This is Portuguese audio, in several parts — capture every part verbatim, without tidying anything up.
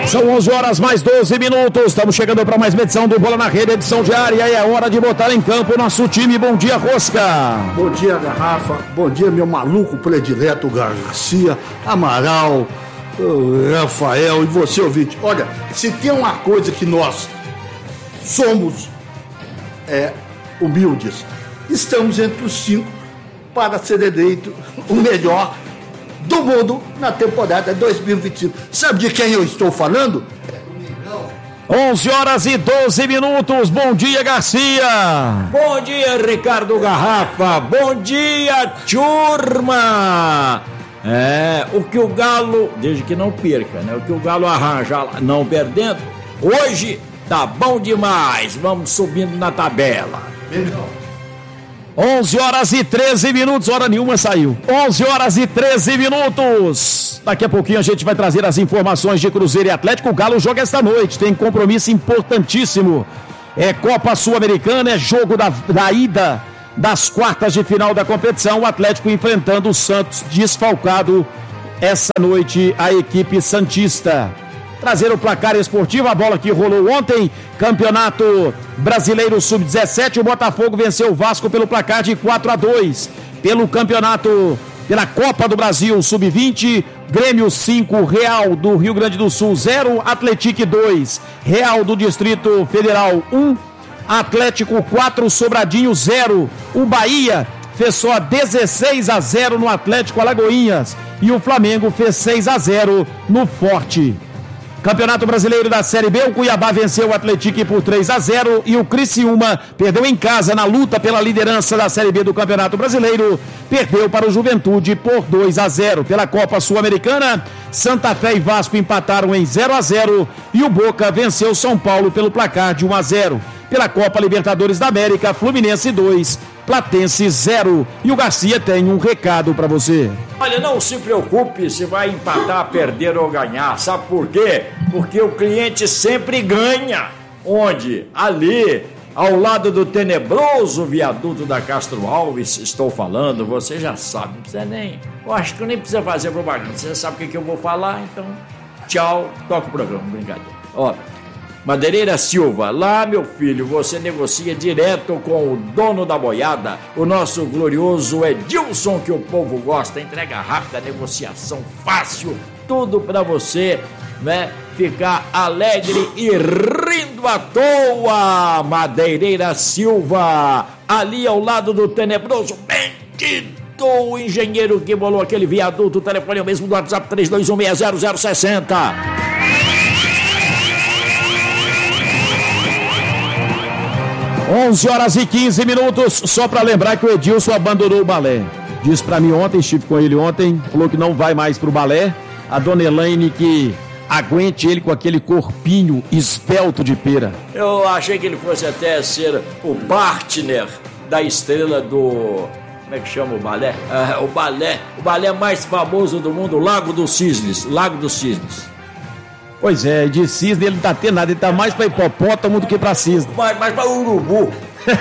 São onze horas mais doze minutos. Estamos chegando para mais uma edição do Bola na Rede, edição diária. E é hora de botar em campo o nosso time. Bom dia, Rosca. Bom dia, Garrafa. Bom dia, meu maluco predileto Garcia, Amaral, Rafael e você, ouvinte. Olha, se tem uma coisa que nós somos é, humildes, estamos entre os cinco para ser eleito o melhor do mundo na temporada dois mil e vinte e cinco. Sabe de quem eu estou falando? onze horas e doze minutos. Bom dia, Garcia. Bom dia, Ricardo Garrafa. Bom dia, turma. É, o que o Galo, desde que não perca, né? O que o Galo arranja não perdendo, hoje tá bom demais. Vamos subindo na tabela. onze horas e treze minutos, hora nenhuma saiu. onze horas e treze minutos. Daqui a pouquinho a gente vai trazer as informações de Cruzeiro e Atlético. O Galo joga esta noite, tem compromisso importantíssimo. É Copa Sul-Americana, é jogo da, da ida das quartas de final da competição. O Atlético enfrentando o Santos desfalcado essa noite, a equipe santista. Trazer o placar esportivo, a bola que rolou ontem, Campeonato Brasileiro sub dezessete, o Botafogo venceu o Vasco pelo placar de quatro a dois. Pelo campeonato, pela Copa do Brasil sub vinte, Grêmio cinco, Real do Rio Grande do Sul zero, Atlético dois, Real do Distrito Federal um, Atlético quatro, Sobradinho zero. O Bahia fez só dezesseis a zero no Atlético Alagoinhas e o Flamengo fez seis a zero no Forte. Campeonato Brasileiro da Série B, o Cuiabá venceu o Atlético por três a zero e o Criciúma perdeu em casa na luta pela liderança da Série B do Campeonato Brasileiro, perdeu para o Juventude por dois a zero. Pela Copa Sul-Americana, Santa Fé e Vasco empataram em zero a zero e o Boca venceu São Paulo pelo placar de um a zero. Pela Copa Libertadores da América, Fluminense dois, Platense zero. E o Garcia tem um recado para você. Olha, não se preocupe se vai empatar, perder ou ganhar. Sabe por quê? Porque o cliente sempre ganha. Onde? Ali, ao lado do tenebroso viaduto da Castro Alves, estou falando, você já sabe, não precisa nem... Eu acho que eu nem precisa fazer propaganda, você já sabe o que, que eu vou falar, então tchau, toca o programa, brincadeira. Ó, Madeireira Silva, lá, meu filho, você negocia direto com o dono da boiada, o nosso glorioso Edilson, que o povo gosta, entrega rápida, negociação fácil, tudo pra você, né, ficar alegre e rindo à toa. Madeireira Silva, ali ao lado do tenebroso bendito o engenheiro que bolou aquele viaduto. O telefone é o mesmo do WhatsApp, três dois um seis zero zero seis zero. onze horas e quinze minutos, só para lembrar que o Edilson abandonou o balé. Disse para mim ontem, estive com ele ontem, falou que não vai mais pro balé. A dona Elaine que aguente ele com aquele corpinho esbelto de pera. Eu achei que ele fosse até ser o partner da estrela do... Como é que chama o balé? Ah, o balé, o balé mais famoso do mundo, Lago dos Cisnes, Lago dos Cisnes. Pois é, de cisne ele não tá tendo nada, ele tá mais pra hipopótamo do que pra cisne. Mais, mais pra urubu.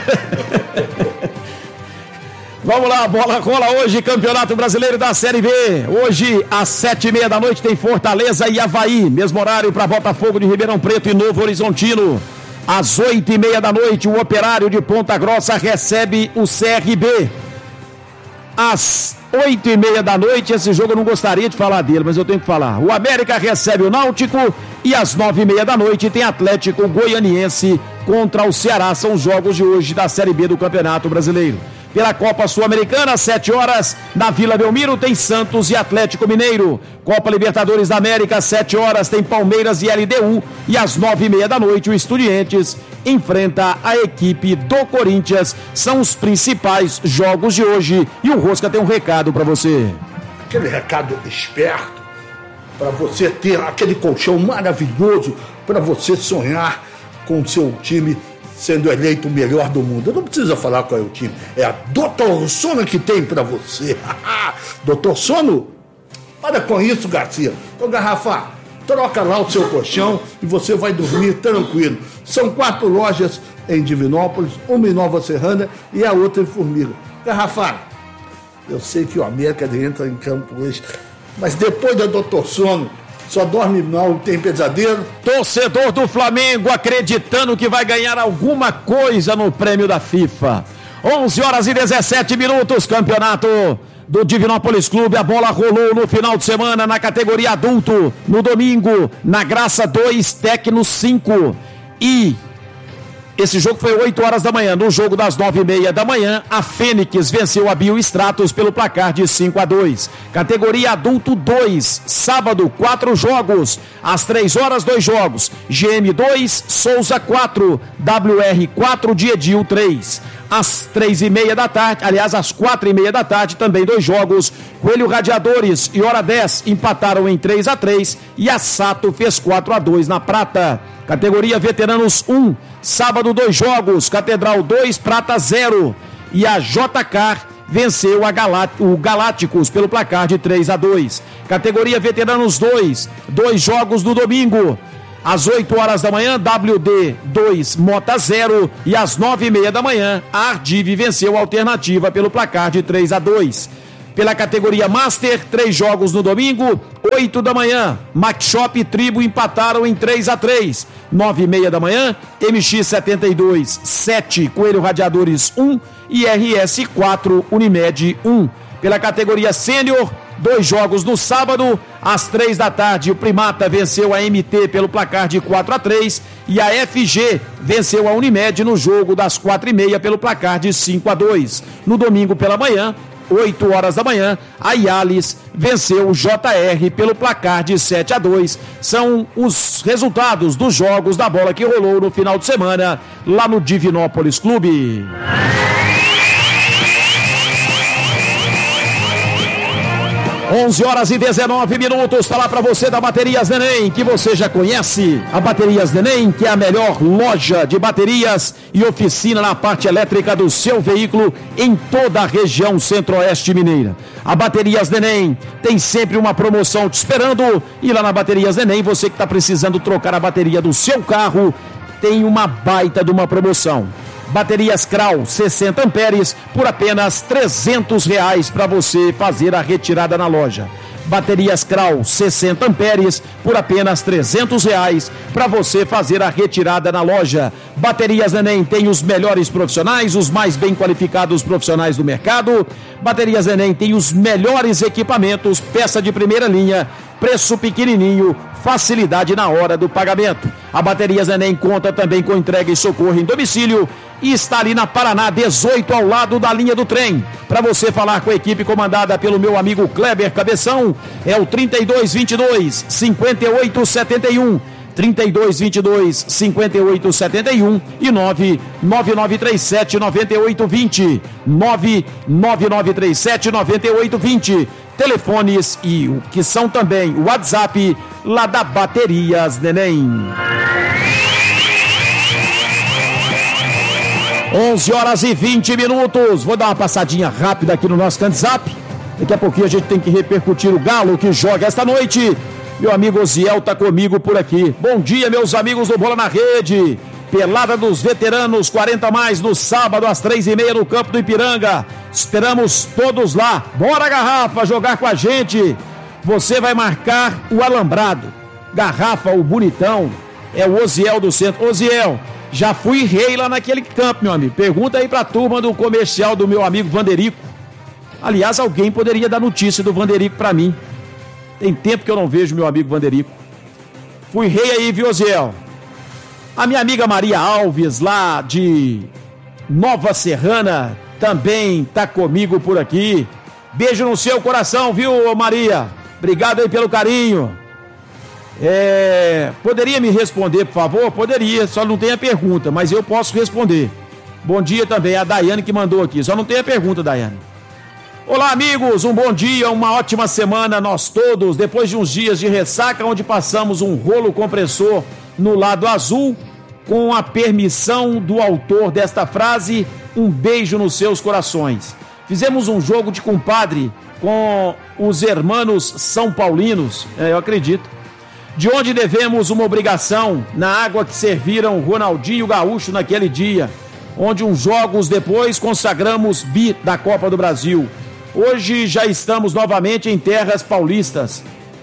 Vamos lá, a bola rola hoje, Campeonato Brasileiro da Série B. Hoje, às sete e meia da noite, tem Fortaleza e Avaí. Mesmo horário para Botafogo de Ribeirão Preto e Novo Horizontino. Às oito e meia da noite, o Operário de Ponta Grossa recebe o C R B. Às oito e meia da noite, esse jogo eu não gostaria de falar dele, mas eu tenho que falar. O América recebe o Náutico e às nove e meia da noite tem Atlético Goianiense contra o Ceará. São os jogos de hoje da Série B do Campeonato Brasileiro. Pela Copa Sul-Americana, às sete horas, na Vila Belmiro, tem Santos e Atlético Mineiro. Copa Libertadores da América, às sete horas, tem Palmeiras e L D U. E às nove e meia da noite, o Estudiantes enfrenta a equipe do Corinthians. São os principais jogos de hoje. E o Rosca tem um recado para você. Aquele recado esperto, para você ter aquele colchão maravilhoso, para você sonhar com o seu time sendo eleito o melhor do mundo. Não precisa falar qual é o time, é a Doutor Sono que tem para você. Doutor Sono, para com isso, Garcia. Ô Garrafa, troca lá o seu colchão e você vai dormir tranquilo. São quatro lojas em Divinópolis, uma em Nova Serrana e a outra em Formiga. Garrafa, eu sei que o América entra em campo hoje, mas depois da Doutor Sono, só dorme mal, tem pesadelo. Torcedor do Flamengo acreditando que vai ganhar alguma coisa no prêmio da FIFA. onze horas e dezessete minutos, campeonato do Divinópolis Clube. A bola rolou no final de semana na categoria adulto. No domingo, na Graça dois, Tecno cinco. E esse jogo foi oito horas da manhã. No jogo das nove e meia da manhã, a Fênix venceu a Biostratos pelo placar de cinco a dois. Categoria adulto dois, sábado, quatro jogos. Às três horas, dois jogos. G M dois, Souza quatro, W R quatro, Diedil três. Às três e meia da tarde, aliás, às quatro e meia da tarde, também dois jogos. Coelho Radiadores e Hora dez empataram em três a três e a Sato fez quatro a dois na Prata. Categoria Veteranos um, sábado dois jogos, Catedral dois, Prata zero. E a J K venceu a Galá- o Galácticos pelo placar de três a dois. Categoria Veteranos dois, dois jogos no domingo. Às oito horas da manhã, W D dois, Mota zero. E às nove e meia da manhã, a Ardiv venceu a Alternativa pelo placar de três a dois. Pela categoria Master, três jogos no domingo, oito da manhã, Max Shop e Tribo empataram em três a três. nove e meia da manhã, M X setenta e dois, sete, Coelho Radiadores um e R S quatro, Unimed um. Pela categoria Sênior, dois jogos no sábado, às três da tarde, o Primata venceu a M T pelo placar de quatro a três e a F G venceu a Unimed no jogo das quatro e meia pelo placar de cinco a dois. No domingo pela manhã, oito horas da manhã, a Iales venceu o J R pelo placar de sete a dois. São os resultados dos jogos da bola que rolou no final de semana lá no Divinópolis Clube. onze horas e dezenove minutos, falar para você da Baterias Neném, que você já conhece. A Baterias Neném, que é a melhor loja de baterias e oficina na parte elétrica do seu veículo em toda a região centro-oeste mineira. A Baterias Neném tem sempre uma promoção te esperando, e lá na Baterias Neném, você que está precisando trocar a bateria do seu carro, tem uma baita de uma promoção. Baterias Krau sessenta amperes por apenas trezentos reais para você fazer a retirada na loja. Baterias Krau sessenta amperes por apenas trezentos reais para você fazer a retirada na loja. Baterias Neném tem os melhores profissionais, os mais bem qualificados profissionais do mercado. Baterias Neném tem os melhores equipamentos, peça de primeira linha, preço pequenininho, facilidade na hora do pagamento. A Baterias Neném conta também com entrega e socorro em domicílio e está ali na Paraná dezoito, ao lado da linha do trem. Para você falar com a equipe comandada pelo meu amigo Kleber Cabeção, é o trinta e dois, vinte e dois, cinquenta e oito, setenta e um. trinta e dois, vinte e dois, cinquenta e oito, setenta e um e nove nove nove três sete, nove oito dois zero. nove nove nove três sete, nove oito dois zero. Telefones e o que são também o WhatsApp lá da Baterias Neném. onze horas e vinte minutos. Vou dar uma passadinha rápida aqui no nosso WhatsApp. Daqui a pouquinho a gente tem que repercutir o Galo que joga esta noite. Meu amigo Oziel tá comigo por aqui. Bom dia, meus amigos do Bola na Rede. Pelada dos veteranos, quarenta mais, no sábado às três e meia no campo do Ipiranga. Esperamos todos lá. Bora, Garrafa, jogar com a gente. Você vai marcar o alambrado. Garrafa, o bonitão, é o Oziel do centro. Oziel, já fui rei lá naquele campo, meu amigo. Pergunta aí pra turma do comercial do meu amigo Vanderico. Aliás, alguém poderia dar notícia do Vanderico pra mim. Tem tempo que eu não vejo meu amigo Vanderico. Fui rei aí, viu, Oziel? A minha amiga Maria Alves, lá de Nova Serrana, também tá comigo por aqui. Beijo no seu coração, viu, Maria? Obrigado aí pelo carinho. É... Poderia me responder, por favor? Poderia, só não tem a pergunta, mas eu posso responder. Bom dia também, a Daiane que mandou aqui, só não tem a pergunta, Daiane. Olá, amigos, um bom dia, uma ótima semana nós todos, depois de uns dias de ressaca, onde passamos um rolo compressor no lado azul, com a permissão do autor desta frase, um beijo nos seus corações. Fizemos um jogo de compadre com os hermanos São Paulinos, é, eu acredito, de onde devemos uma obrigação na água que serviram Ronaldinho Gaúcho naquele dia, onde uns jogos depois consagramos bi da Copa do Brasil. Hoje já estamos novamente em terras paulistas.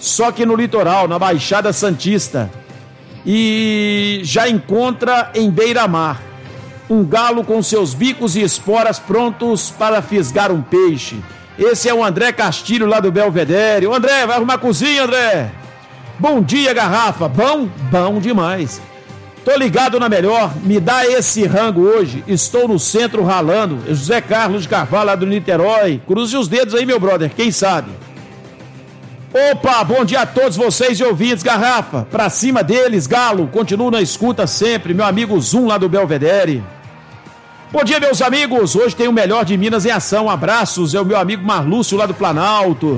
só que no litoral, na Baixada Santista. E já encontra em beira-mar um galo com seus bicos e esporas prontos para fisgar um peixe. Esse é o André Castilho lá do Belvedere. Ô André, vai arrumar a cozinha, André. Bom dia, Garrafa. Bom? Bom demais. Tô ligado na melhor, me dá esse rango hoje. Estou no centro ralando. José Carlos de Carvalho lá do Niterói. Cruze os dedos aí, meu brother, quem sabe? Opa, bom dia a todos vocês e ouvintes, Garrafa. Pra cima deles, Galo. Continuo na escuta sempre. Meu amigo Zum lá do Belvedere. Bom dia, meus amigos. Hoje tem o melhor de Minas em ação. Abraços. É o meu amigo Marlúcio lá do Planalto.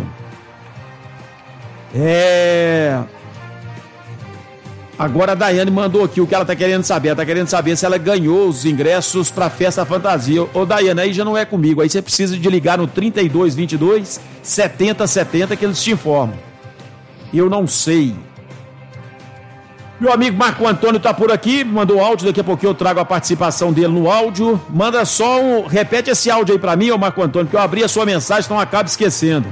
É... Agora a Daiane mandou aqui o que ela tá querendo saber. Ela tá querendo saber se ela ganhou os ingressos pra Festa Fantasia. Ô Daiane, aí já não é comigo. Aí você precisa de ligar no trinta e dois, vinte e dois, setenta, setenta que eles te informam. Eu não sei. Meu amigo Marco Antônio tá por aqui, mandou áudio, daqui a pouquinho eu trago a participação dele no áudio. Manda só um... Repete esse áudio aí pra mim, ô Marco Antônio, porque eu abri a sua mensagem, então acaba esquecendo.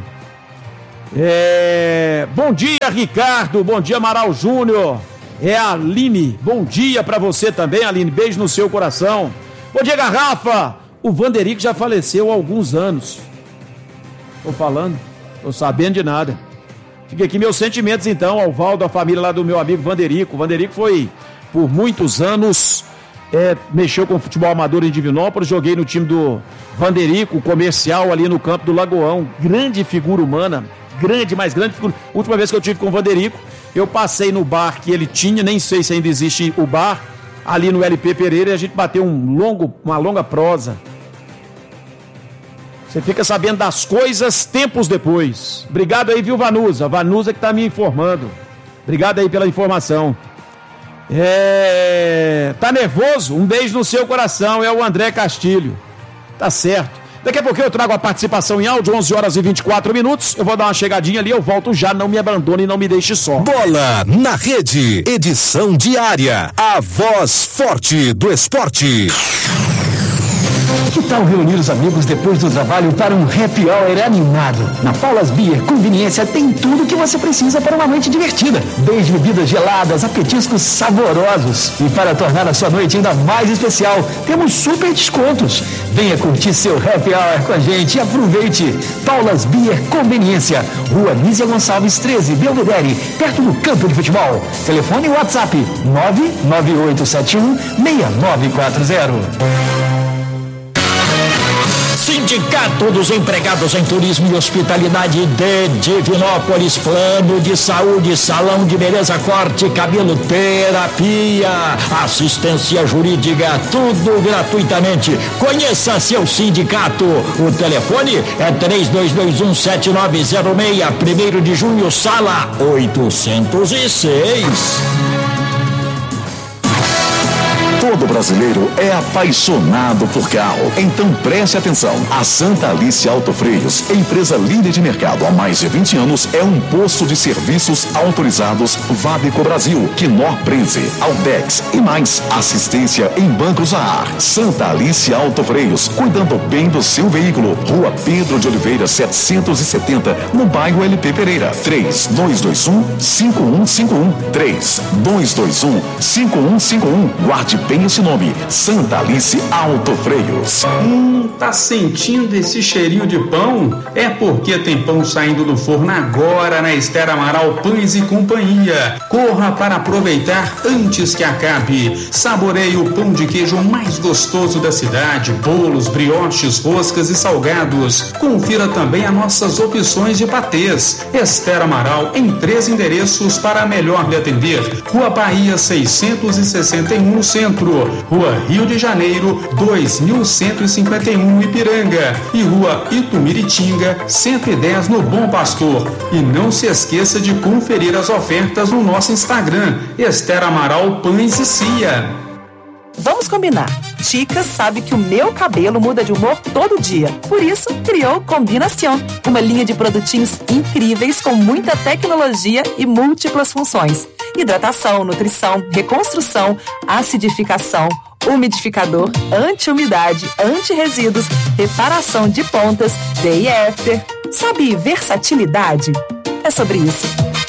É... Bom dia, Ricardo. Bom dia, Amaral Júnior. É a Aline. Bom dia pra você também, Aline. Beijo no seu coração. Bom dia, Garrafa. O Vanderico já faleceu há alguns anos. Tô falando? Tô sabendo de nada. Fica aqui meus sentimentos, então, ao Valdo, a família lá do meu amigo Vanderico. O Vanderico foi, por muitos anos, é, mexeu com futebol amador em Divinópolis. Joguei no time do Vanderico, comercial, ali no campo do Lagoão. Grande figura humana. Grande, mais grande figura. Última vez que eu tive com o Vanderico, eu passei no bar que ele tinha, nem sei se ainda existe o bar, ali no L P Pereira, e a gente bateu um longo, uma longa prosa. Você fica sabendo das coisas tempos depois. Obrigado aí, viu, Vanusa? Vanusa que tá me informando. Obrigado aí pela informação. É... Tá nervoso? Um beijo no seu coração, é o André Castilho. Tá certo. Daqui a pouquinho eu trago a participação em áudio, onze horas e vinte e quatro minutos. Eu vou dar uma chegadinha ali, eu volto já. Não me abandone e não me deixe só. Bola na Rede, edição diária. A voz forte do esporte. Que tal reunir os amigos depois do trabalho para um happy hour animado? Na Paulas Beer Conveniência tem tudo que você precisa para uma noite divertida. Desde bebidas geladas a petiscos saborosos. E para tornar a sua noite ainda mais especial, temos super descontos. Venha curtir seu happy hour com a gente e aproveite. Paulas Beer Conveniência, Rua Nízia Gonçalves treze, Belvedere, perto do campo de futebol. Telefone e WhatsApp nove nove oito sete um seis nove quatro zero. Sindicato dos Empregados em Turismo e Hospitalidade de Divinópolis, plano de saúde, salão de beleza, corte, cabelo, terapia, assistência jurídica, tudo gratuitamente. Conheça seu sindicato. O telefone é três dois dois um sete nove zero seis, primeiro de junho, sala oitocentos e seis. Todo brasileiro é apaixonado por carro. Então preste atenção. A Santa Alice Autofreios, empresa líder de mercado há mais de vinte anos, é um posto de serviços autorizados Vadeco Brasil, Knorr Prenze, Altex e mais. Assistência em bancos a ar. Santa Alice Autofreios, cuidando bem do seu veículo. Rua Pedro de Oliveira, setecentos e setenta, no bairro L P Pereira. três dois dois um cinco um cinco um. três dois dois um cinco um cinco um. Guarde bem esse nome, Santa Alice Autofreios. Hum, tá sentindo esse cheirinho de pão? É porque tem pão saindo do forno agora na Esther Amaral Pães e Companhia. Corra para aproveitar antes que acabe. Saboreie o pão de queijo mais gostoso da cidade, bolos, brioches, roscas e salgados. Confira também as nossas opções de patês. Esther Amaral em três endereços para melhor lhe atender. Rua Bahia seiscentos e sessenta e um no centro. Rua Rio de Janeiro, dois mil cento e cinquenta e um, Ipiranga, e Rua Itumiritinga, cento e dez, no Bom Pastor. E não se esqueça de conferir as ofertas no nosso Instagram, Esther Amaral Pães e Cia. Vamos combinar. Chicas sabe que o meu cabelo muda de humor todo dia. Por isso, criou Combinação, uma linha de produtinhos incríveis com muita tecnologia e múltiplas funções. Hidratação, nutrição, reconstrução, acidificação, umidificador, anti-umidade, anti-resíduos, reparação de pontas, day after. Sabe versatilidade? É sobre isso.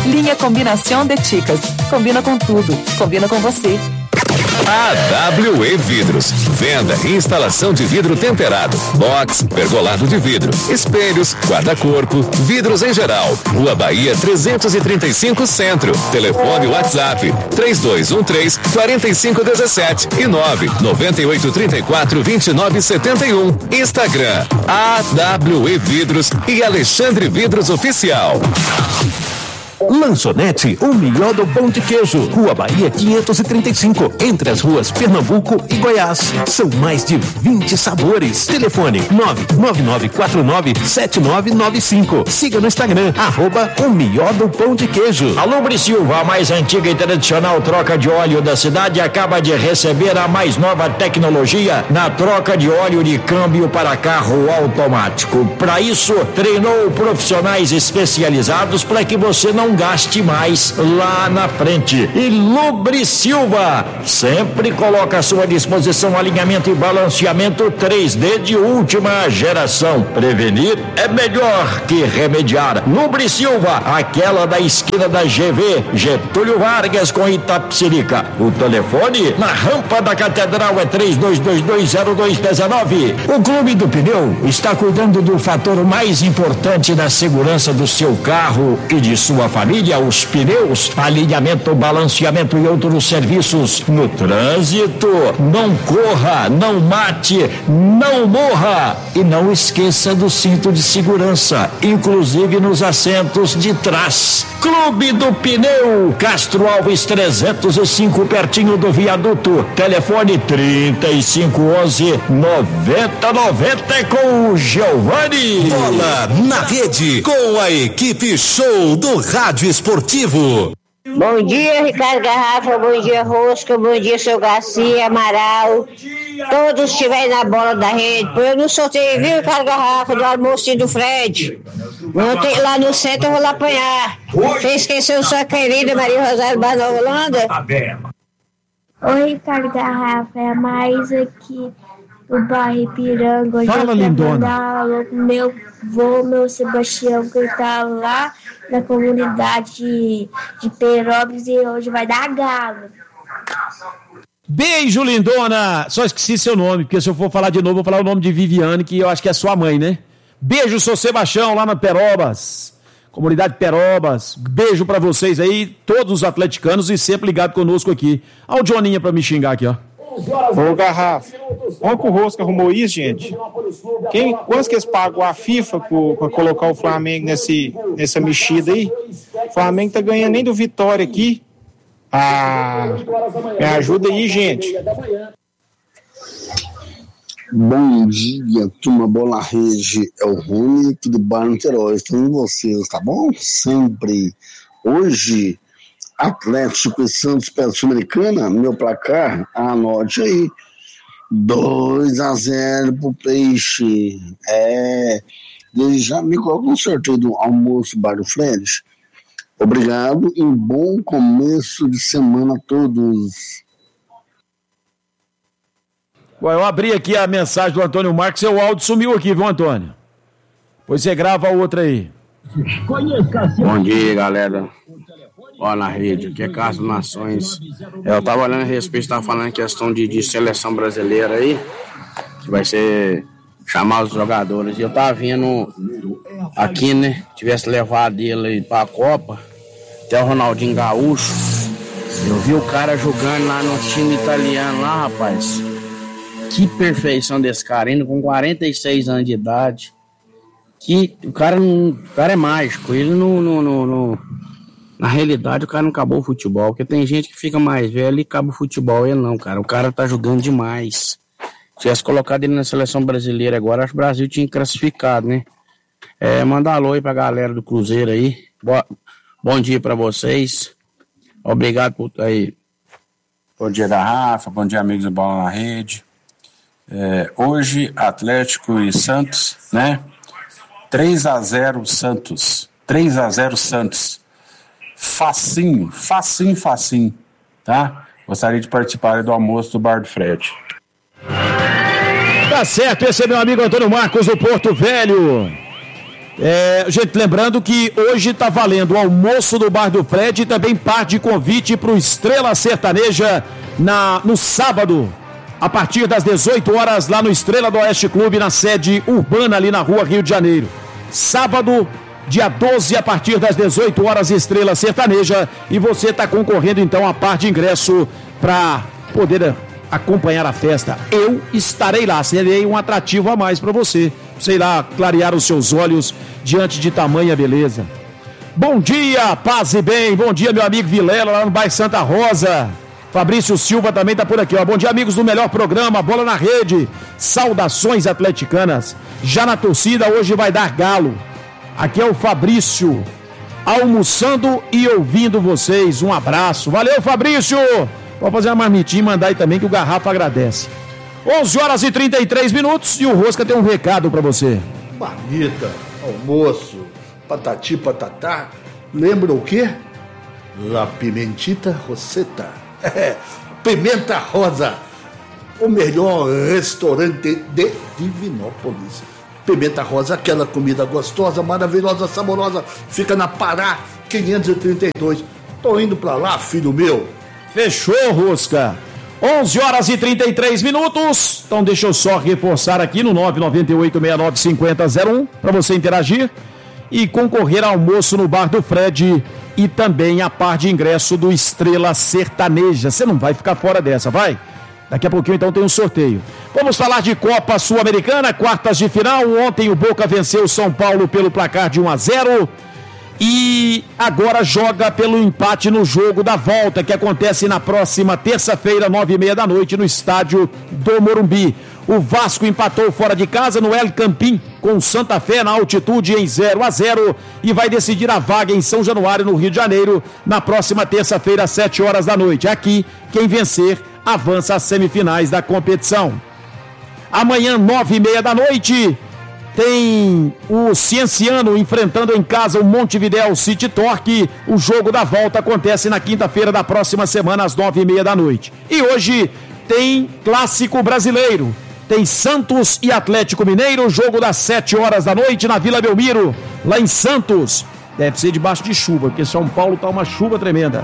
Linha Combinação de Ticas. Combina com tudo. Combina com você. A W E Vidros. Venda e instalação de vidro temperado, box, pergolado de vidro, espelhos, guarda-corpo, vidros em geral. Rua Bahia trezentos e trinta e cinco Centro. Telefone WhatsApp três dois um três, quatro cinco um sete e nove nove oito três quatro, dois nove sete um. Instagram A W E Vidros e Alexandre Vidros Oficial. Lanchonete, o melhor do pão de queijo. Rua Bahia quinhentos e trinta e cinco, entre as ruas Pernambuco e Goiás. São mais de vinte sabores. Telefone nove nove nove quatro nove sete nove nove cinco. Siga no Instagram, arroba o melhor do pão de queijo. A Lubre Silva, a mais antiga e tradicional troca de óleo da cidade, acaba de receber a mais nova tecnologia na troca de óleo de câmbio para carro automático. Para isso, treinou profissionais especializados para que você não gaste mais lá na frente. E Lubre Silva sempre coloca à sua disposição alinhamento e balanceamento três D de última geração. Prevenir é melhor que remediar. Lubre Silva, aquela da esquina da G V, Getúlio Vargas com Itapecerica. O telefone na rampa da Catedral é três dois dois dois zero dois um nove. O Clube do Pneu está cuidando do fator mais importante da segurança do seu carro e de sua família, os pneus, alinhamento, balanceamento e outros serviços no trânsito. Não corra, não mate, não morra e não esqueça do cinto de segurança, inclusive nos assentos de trás. Clube do Pneu, Castro Alves trezentos e cinco, pertinho do viaduto. Telefone trinta e cinco onze, noventa noventa com o Giovanni. Bola na rede com a equipe show do Rádio Esportivo. Bom dia, Ricardo Garrafa, bom dia, Rosca, bom dia, seu Garcia, Amaral, todos estiverem na bola da rede. Eu não soltei, viu, Ricardo Garrafa, do almoço do Fred. Ontem lá no centro eu vou lá apanhar. Você esqueceu sua querida Maria Rosário Bar na Holanda? Oi, Ricardo Garrafa, é mais aqui do bairro Ipiranga. Hoje Fala, eu quero lindona. mandar um alô pro meu vô, meu Sebastião, que tá lá na comunidade de, de Perópolis e hoje vai dar galo. Beijo, lindona. Só esqueci seu nome, porque se eu for falar de novo, vou falar o nome de Viviane, que eu acho que é sua mãe, né? Beijo, seu Sebastião, lá na Perobas. Comunidade Perobas. Beijo pra vocês aí, todos os atleticanos e sempre ligado conosco aqui. Olha o Joninha pra me xingar aqui, ó. Ô, Garrafa, onde que o Rosca arrumou isso, gente? Quem, quantos que eles pagou a FIFA para colocar o Flamengo nesse, nessa mexida aí? O Flamengo tá ganhando nem do Vitória aqui. Ah, me ajuda aí, gente. Bom dia, turma Bola Rede. É o Rony aqui do Bairro Niterói. Estou com vocês, tá bom? Sempre. Hoje, Atlético e Santos pela Sul-Americana, meu placar, anote aí. dois a zero pro Peixe. É, desde já me coloca um sorteio do almoço Bar do Fred. Obrigado e um bom começo de semana a todos. Ué, eu abri aqui a mensagem do Antônio Marcos, seu áudio sumiu aqui, viu, Antônio? Pois você grava a outra aí. Bom dia, galera. Ó, na rede, aqui é Carlos Nações. Eu tava olhando a respeito, tava falando questão de, de seleção brasileira aí, que vai ser chamar os jogadores. E eu tava vendo aqui, né, tivesse levado ele aí pra Copa, até o Ronaldinho Gaúcho. Eu vi o cara jogando lá no time italiano lá, rapaz. Que perfeição desse cara, indo com quarenta e seis anos de idade. Que o cara, não, o cara é mágico, ele não... não, não, não na realidade, o cara não acabou o futebol, porque tem gente que fica mais velho e acaba o futebol, ele não, cara. O cara tá jogando demais. Se tivesse colocado ele na seleção brasileira agora, acho que o Brasil tinha classificado, né? É, manda alô aí pra galera do Cruzeiro aí. Boa, bom dia pra vocês. Obrigado por aí. Bom dia, Garrafa. Bom dia, amigos do Bola na Rede. É, hoje, Atlético e Santos, né? três a zero Santos. três a zero Santos. Facinho, facinho, facinho, tá? Gostaria de participar do almoço do Bar do Fred. Tá certo, esse é meu amigo Antônio Marcos do Porto Velho. É, gente, lembrando que hoje tá valendo o almoço do Bar do Fred e também parte de convite pro Estrela Sertaneja na, no sábado, a partir das dezoito horas, lá no Estrela do Oeste Clube, na sede urbana ali na rua Rio de Janeiro. Sábado, dia doze, a partir das dezoito horas, Estrela Sertaneja, e você tá concorrendo então a parte de ingresso para poder acompanhar a festa. Eu estarei lá, serei um atrativo a mais para você, sei lá, clarear os seus olhos diante de tamanha beleza. Bom dia, paz e bem, bom dia meu amigo Vilela lá no bairro Santa Rosa. Fabrício Silva também tá por aqui, ó. Bom dia, amigos do melhor programa, Bola na Rede. Saudações atleticanas. Já na torcida, hoje vai dar galo. Aqui é o Fabrício, almoçando e ouvindo vocês. Um abraço. Valeu, Fabrício. Pode fazer uma marmitinha e mandar aí também que o Garrafa agradece. onze horas e trinta e três minutos e o Rosca tem um recado pra você. Marmita, almoço, patati, patatá. Lembra o quê? La Pimentita Roseta. É, Pimenta Rosa, o melhor restaurante de Divinópolis. Pimenta Rosa, aquela comida gostosa, maravilhosa, saborosa, fica na Pará quinhentos e trinta e dois. Tô indo pra lá, filho meu. Fechou, Rosca. onze horas e trinta e três minutos. Então deixa eu só reforçar aqui no nove nove oito, seis nove cinco zero zero um para você interagir e concorrer ao almoço no Bar do Fred e também a par de ingresso do Estrela Sertaneja. Você não vai ficar fora dessa, vai? Daqui a pouquinho então tem um sorteio. Vamos falar de Copa Sul-Americana, quartas de final. Ontem o Boca venceu o São Paulo pelo placar de um a zero e agora joga pelo empate no jogo da volta, que acontece na próxima terça-feira, nove e meia da noite, no estádio do Morumbi. O Vasco empatou fora de casa no El Campín com o Santa Fé na altitude em zero a zero e vai decidir a vaga em São Januário, no Rio de Janeiro, na próxima terça-feira, às sete horas da noite. Aqui, quem vencer avança às semifinais da competição. Amanhã, nove e meia da noite, tem o Cienciano enfrentando em casa o Montevidéu City Torque. O jogo da volta acontece na quinta-feira da próxima semana, às nove e meia da noite. E hoje tem Clássico Brasileiro. Tem Santos e Atlético Mineiro, jogo das sete horas da noite na Vila Belmiro, lá em Santos. Deve ser debaixo de chuva, porque São Paulo tá uma chuva tremenda.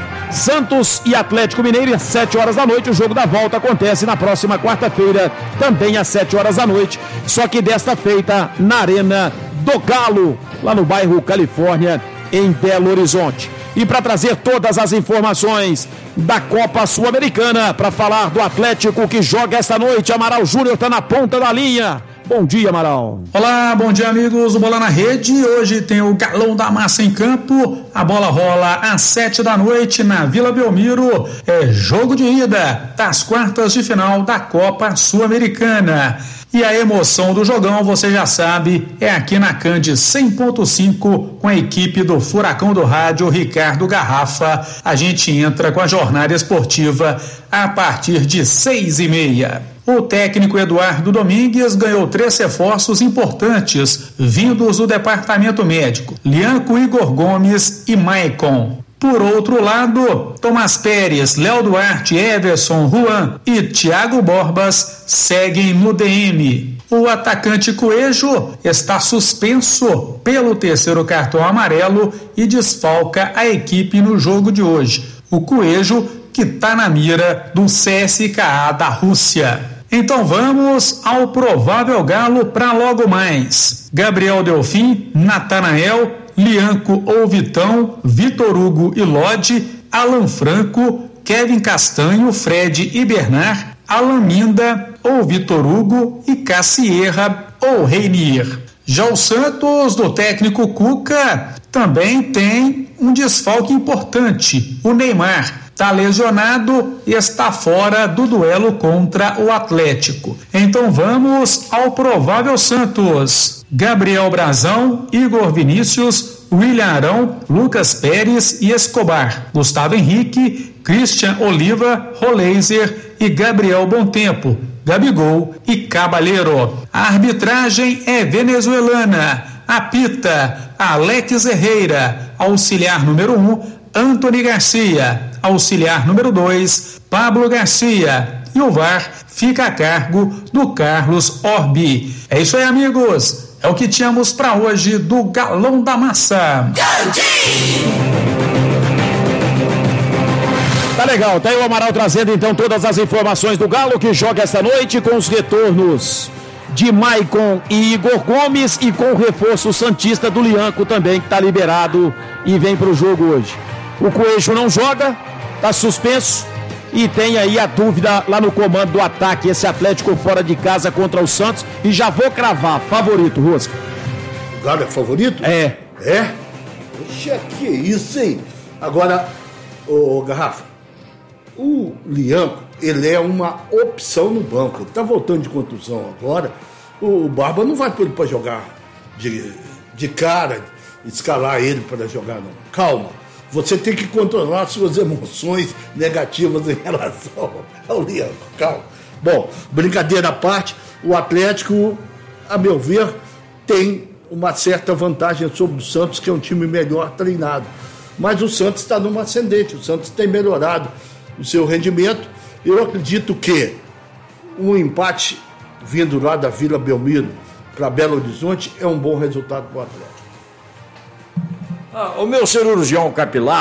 Santos e Atlético Mineiro, às sete horas da noite. O jogo da volta acontece na próxima quarta-feira, também às sete horas da noite, só que desta feita na Arena do Galo, lá no bairro Califórnia, em Belo Horizonte. E para trazer todas as informações da Copa Sul-Americana, para falar do Atlético que joga esta noite, Amaral Júnior está na ponta da linha. Bom dia, Amaral. Olá, bom dia, amigos do Bola na Rede. Hoje tem o Galão da Massa em campo. A bola rola às sete da noite na Vila Belmiro. É jogo de ida das quartas de final da Copa Sul-Americana. E a emoção do jogão, você já sabe, é aqui na Cande cem ponto cinco com a equipe do Furacão do Rádio, Ricardo Garrafa. A gente entra com a jornada esportiva a partir de seis e meia. O técnico Eduardo Domingues ganhou três reforços importantes vindos do departamento médico: Lianco, Igor Gomes e Maicon. Por outro lado, Tomás Pérez, Léo Duarte, Everson, Juan e Thiago Borbas seguem no D M. O atacante Coelho está suspenso pelo terceiro cartão amarelo e desfalca a equipe no jogo de hoje. O Coelho, que está na mira do C S K A da Rússia. Então vamos ao provável galo para logo mais. Gabriel Delfim, Natanael, Lianco ou Vitão, Vitor Hugo e Lodi, Alan Franco, Kevin Castanho, Fred e Bernard, Alan Minda ou Vitor Hugo e Cassierra ou Reinier. Já o Santos, do técnico Cuca, também tem um desfalque importante: o Neymar. Está lesionado e está fora do duelo contra o Atlético. Então vamos ao provável Santos: Gabriel Brazão, Igor Vinícius, William Arão, Lucas Pérez e Escobar, Gustavo Henrique, Christian Oliva, Roleiser e Gabriel Bontempo, Gabigol e Cabaleiro. A arbitragem é venezuelana. Apita Alex Herrera. Auxiliar número um, Antony Garcia. Auxiliar número dois, Pablo Garcia. E o V A R fica a cargo do Carlos Orbi. É isso aí, amigos. É o que tínhamos para hoje do Galão da Massa. Tá legal, tá aí o Amaral trazendo então todas as informações do Galo que joga esta noite com os retornos de Maicon e Igor Gomes e com o reforço santista do Lianco também, que tá liberado e vem pro jogo hoje. O Coelho não joga, tá suspenso e tem aí a dúvida lá no comando do ataque, esse Atlético fora de casa contra o Santos, e já vou cravar, favorito, Rosca. O Galo é favorito? É. É? Poxa, que isso, hein? Agora, ô Garrafa, o Lianco, ele é uma opção no banco. Ele tá voltando de contusão agora. O Barba não vai pôr ele para jogar de, de cara, escalar ele para jogar, não. Calma. Você tem que controlar suas emoções negativas em relação ao Lianco. Calma. Bom, brincadeira à parte, o Atlético, a meu ver, tem uma certa vantagem sobre o Santos, que é um time melhor treinado. Mas o Santos está numa ascendente. O Santos tem melhorado o seu rendimento. Eu acredito que um empate vindo lá da Vila Belmiro para Belo Horizonte é um bom resultado para o Atlético. Ah, o meu cirurgião capilar